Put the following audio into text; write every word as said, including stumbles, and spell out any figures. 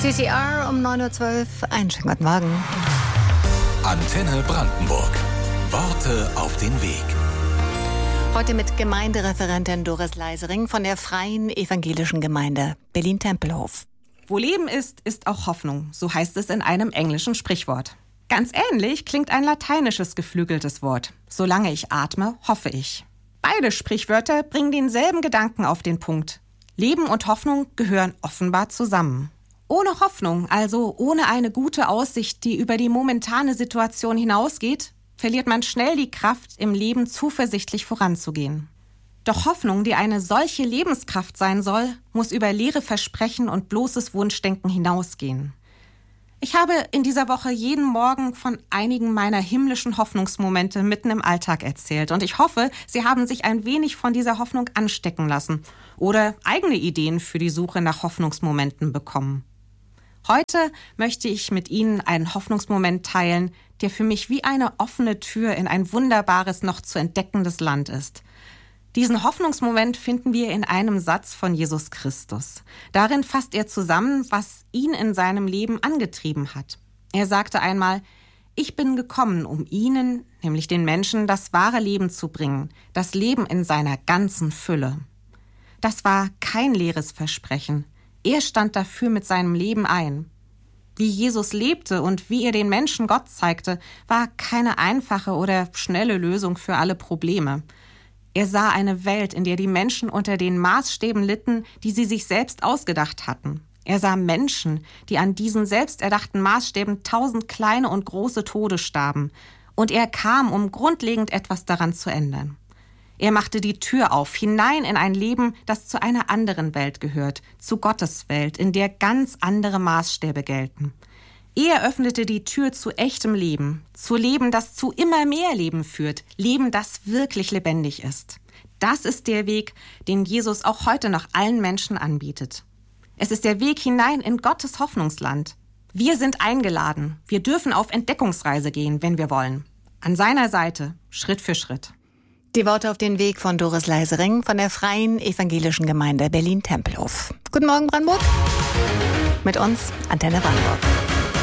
C C R um neun Uhr zwölf. Einen schönen guten Morgen. Antenne Brandenburg. Worte auf den Weg. Heute mit Gemeindereferentin Doris Leisering von der Freien Evangelischen Gemeinde Berlin-Tempelhof. Wo Leben ist, ist auch Hoffnung, so heißt es in einem englischen Sprichwort. Ganz ähnlich klingt ein lateinisches geflügeltes Wort. Solange ich atme, hoffe ich. Beide Sprichwörter bringen denselben Gedanken auf den Punkt. Leben und Hoffnung gehören offenbar zusammen. Ohne Hoffnung, also ohne eine gute Aussicht, die über die momentane Situation hinausgeht, verliert man schnell die Kraft, im Leben zuversichtlich voranzugehen. Doch Hoffnung, die eine solche Lebenskraft sein soll, muss über leere Versprechen und bloßes Wunschdenken hinausgehen. Ich habe in dieser Woche jeden Morgen von einigen meiner himmlischen Hoffnungsmomente mitten im Alltag erzählt. Und ich hoffe, Sie haben sich ein wenig von dieser Hoffnung anstecken lassen oder eigene Ideen für die Suche nach Hoffnungsmomenten bekommen. Heute möchte ich mit Ihnen einen Hoffnungsmoment teilen, der für mich wie eine offene Tür in ein wunderbares, noch zu entdeckendes Land ist. Diesen Hoffnungsmoment finden wir in einem Satz von Jesus Christus. Darin fasst er zusammen, was ihn in seinem Leben angetrieben hat. Er sagte einmal: Ich bin gekommen, um ihnen, nämlich den Menschen, das wahre Leben zu bringen, das Leben in seiner ganzen Fülle. Das war kein leeres Versprechen. Er stand dafür mit seinem Leben ein. Wie Jesus lebte und wie er den Menschen Gott zeigte, war keine einfache oder schnelle Lösung für alle Probleme. Er sah eine Welt, in der die Menschen unter den Maßstäben litten, die sie sich selbst ausgedacht hatten. Er sah Menschen, die an diesen selbsterdachten Maßstäben tausend kleine und große Tode starben. Und er kam, um grundlegend etwas daran zu ändern. Er machte die Tür auf, hinein in ein Leben, das zu einer anderen Welt gehört, zu Gottes Welt, in der ganz andere Maßstäbe gelten. Er öffnete die Tür zu echtem Leben, zu Leben, das zu immer mehr Leben führt, Leben, das wirklich lebendig ist. Das ist der Weg, den Jesus auch heute noch allen Menschen anbietet. Es ist der Weg hinein in Gottes Hoffnungsland. Wir sind eingeladen. Wir dürfen auf Entdeckungsreise gehen, wenn wir wollen. An seiner Seite, Schritt für Schritt. Die Worte auf den Weg von Doris Leisering von der Freien Evangelischen Gemeinde Berlin-Tempelhof. Guten Morgen, Brandenburg. Mit uns Antenne Brandenburg.